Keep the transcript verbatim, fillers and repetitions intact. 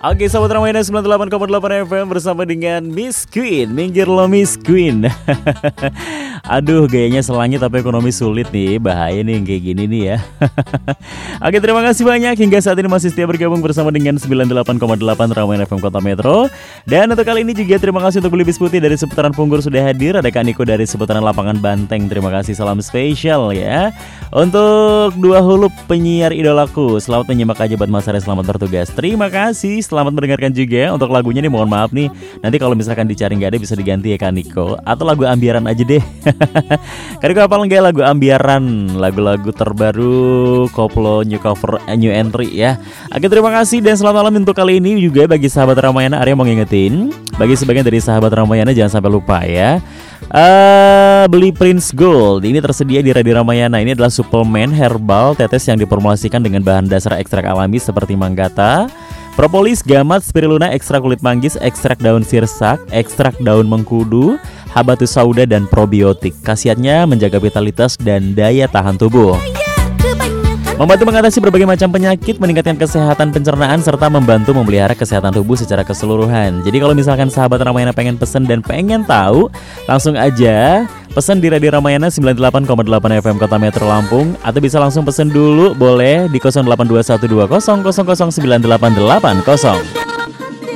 Oke, sahabat Ramayana sembilan puluh delapan koma delapan F M bersama dengan Miss Queen. Minggir lo Miss Queen. Aduh, gayanya selangit tapi ekonomi sulit nih. Bahaya nih kayak gini nih ya. Oke, terima kasih banyak hingga saat ini masih setia bergabung bersama dengan sembilan puluh delapan koma delapan Ramayana F M Kota Metro. Dan untuk kali ini juga terima kasih untuk Belibis Putih dari seputaran Punggur sudah hadir. Ada Kak Niko dari seputaran Lapangan Banteng. Terima kasih, salam spesial ya. Untuk dua hulu penyiar idolaku, selamat menyimak aja buat Mas Arya, selamat bertugas. Terima kasih. Selamat mendengarkan juga. Untuk lagunya nih mohon maaf nih, nanti kalau misalkan dicari nggak ada bisa diganti ya Kak Niko. Atau lagu ambiaran aja deh. Kak Niko hafal nggak lagu ambiaran, lagu-lagu terbaru koplo new cover new entry ya. Oke, terima kasih dan selamat malam untuk kali ini juga bagi sahabat Ramayana. Arya mau ngingetin bagi sebagian dari sahabat Ramayana jangan sampai lupa ya. Uh, beli Prince Gold ini tersedia di Radio Ramayana. Ini adalah suplemen herbal tetes yang diformulasikan dengan bahan dasar ekstrak alami seperti manggata, propolis, gamat, spirulina, ekstrak kulit manggis, ekstrak daun sirsak, ekstrak daun mengkudu, habatus sauda, dan probiotik. Khasiatnya menjaga vitalitas dan daya tahan tubuh, membantu mengatasi berbagai macam penyakit, meningkatkan kesehatan pencernaan, serta membantu memelihara kesehatan tubuh secara keseluruhan. Jadi kalau misalkan sahabat Ramayana pengen pesen dan pengen tahu, langsung aja pesan di Radio Ramayana sembilan puluh delapan koma delapan F M Kota Metro Lampung. Atau bisa langsung pesen dulu boleh di nol delapan dua satu dua nol nol nol sembilan delapan delapan nol.